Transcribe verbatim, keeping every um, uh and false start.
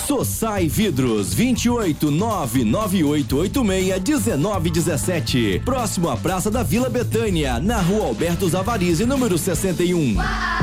Sossai Vidros, vinte e oito, nove nove oito oito seis, dezenove dezessete. Próximo à Praça da Vila Betânia, na Rua Alberto Zavarizi, número sessenta e um.